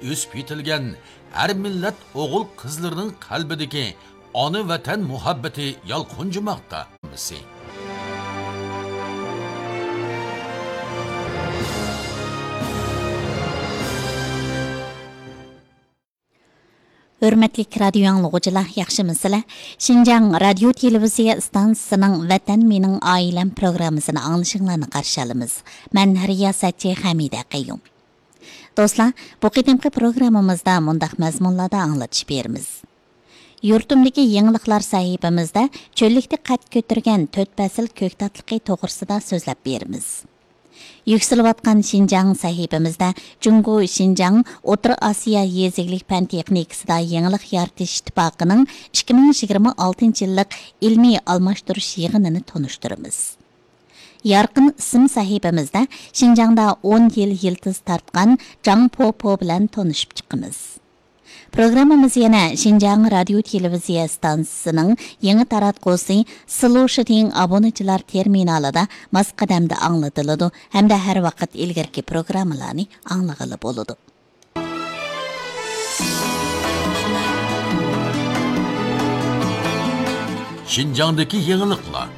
o'sib yetilgan har millat o'g'il qizlarining qalbidagi ona vatan muhabbati yalqunjimoqda. Hürmetli radio anlıqçılar, yaxşımısınızlar? Şinjan Radio Televiziya stansiyasının Vatan Mening Oilam programmasini anglashinglarni qarshi olamiz. Men riyosatchi Hamida Qayyum. Do'stlar, bu qadimgi programmamizda mundaq mazmunlarda anglatish beramiz. Yurtimdagi yangiliklar sahifamizda cho'llikda qad ko'targan 4 fasl ko'ktatligi to'g'risida so'zlab beramiz. Yükselivatkan Şinjan sahifamizda Jungo Şinjan O'rta Osiyo yeziglik fan texnikasida yangilik yaratish ittifoqining 2026-yillik ilmiy almashtirish yig'inini tanishtiramiz. Yarqin ism sahifamizda Şinjanda 10 yil yildiz tartgan Jang Po bilan tanishib chiqamiz. Programmamiz yana Şinjan Radio Televiziya stansiyasining yangi taratqusi Slушатing obunachilar terminalida masqadamda anglatiladi hamda har vaqt ilgarki programmalarni anglag'ili bo'ladi. Şinjandagi yangiliklar.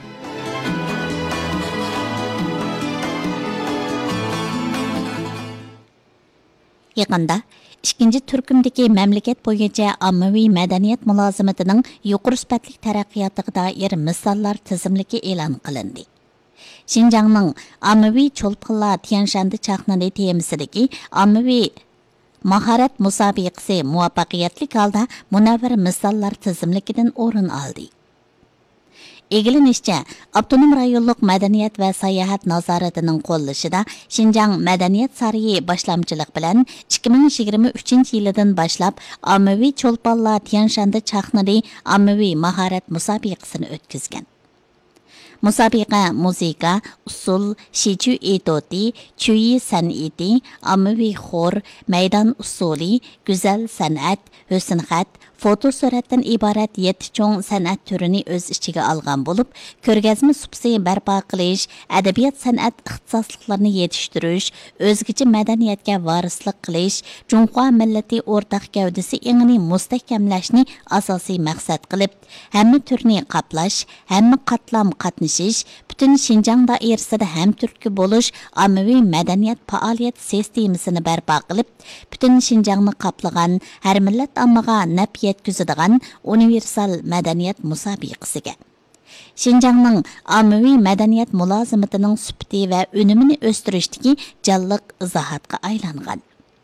Yaqinda ikkinchi turkumdagi mamlakat bo'yicha ommaviy madaniyat mulozimatining yuqori sifatli taraqqiyotiga doir misollar tizimligi e'lon qilindi. Şinjanning ommaviy cho'lpinlar Tianshanda chaqnadi temasidagi ommaviy mahorat musobaqasi muvaffaqiyatli holda munavvar misollar tizimligidan o'rin oldi. Egilinishcha, Avtonom rayonluq madaniyat va sayohat nazoratining qo'llanishida Şinjan madaniyat sarayi boshlamchilik bilan 2023-yildan boshlab ommaviy cho'lponlar Tianshanda chaqnadi ommaviy mahorat musobaqasini o'tkazgan. Musobaqa musiqa, usul, shichu etoti, chuyi san'ati, ommaviy xor, maydon usuli, go'zal san'at, husn xat, foto suratdan iborat 7 cho'ng san'at turini o'z ichiga olgan bo'lib, ko'rgazma supsi barpo qilish, adabiyot san'at ixtisosliklarini yetishtirish, o'zgacha madaniyatga varislik qilish, Junqo millati o'rtaq gavdasi engini mustahkamlashni asosiy maqsad qilib, hamma turni qoplash, hamma qatlam qatnashish, butun Şinjan doirasida ham turtki bo'lish, ommaviy madaniyat faoliyat sistemasini barpo qilib, butun Şinjanni qoplagan har millat ommaga naf yetkazadigan universal madaniyat musobaqasiga. Şinjanning ommaviy madaniyat mulozimatining sifati va unumini o'stirishdagi jonliq izohatga aylangan.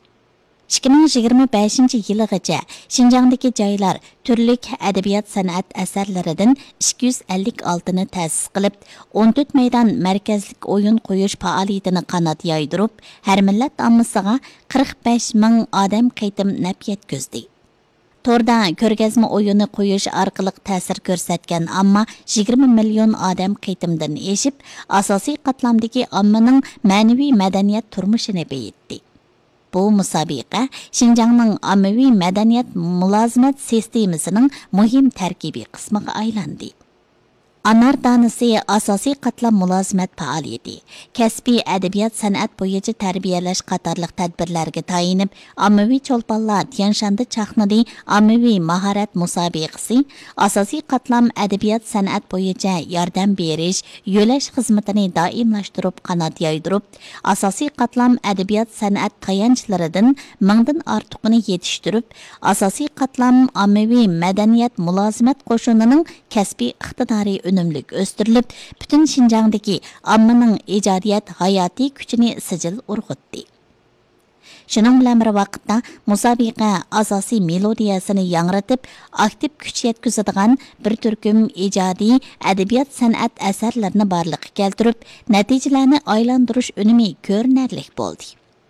2025-yilgacha Şinjandagi joylar turli adabiyot san'at asarlaridan 256 ni ta'sis qilib, 14 maydon markazlik o'yin qo'yish faoliyatini qanot yoydirib, har millat ommasiga 45 ming odam qaytim naf yetkazdi. Torda ko'rgazma o'yini qo'yish orqali ta'sir ko'rsatgan ammo 20 million odam qaytimdan eshib, asosiy qatlamdagi ommaning ma'naviy madaniyat turmushini beyitdi. Bu musobaqa Şinjanning ommaviy madaniyat mulozimat sistemasining muhim tarkibiy qismiga aylandi. Anar danisi asosiy qatlam mulozimat faoliyati, kasbiy adabiyot san'at bo'yicha tarbiyalash qatorliq tadbirlarga tayinib, ommaviy cho'lponlar Tianshanda chaqnadi ommaviy mahorat musobaqasi, asosiy qatlam adabiyot san'at bo'yicha yordam berish, yo'lash xizmatini doimlashtirib qanot yoydirib, asosiy qatlam adabiyot san'at tayanchlaridan mingdan ortiqini yetishtirib, asosiy qatlam ommaviy madaniyat mulozimat qo'shinining kasbiy iqtidori unumlik o'stirilib, butun Şinjandagi ommaning ijodiyat hayotiy kuchini sijil urg'utdi. Shuning bilan bir vaqtda musobaqa asosiy melodiyasini yangratib, aktiv kuch yetkazadigan bir turkum ijodiy adabiyot san'at asarlarini borliqqa keltirib, natijalarni aylantirish unumi ko'rinarli bo'ldi.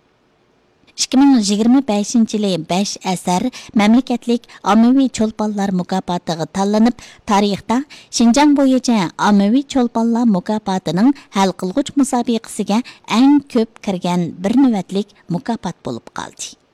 2025-yili 5 asar mamlakatlik ommaviy cho'lponlar mukofotiga tanlanib, tarixda Şinjan bo'yicha ommaviy cho'lponlar mukofotining hal qilg'uch musobaqasiga eng ko'p kirgan bir navbatlik mukofot bo'lib qoldi.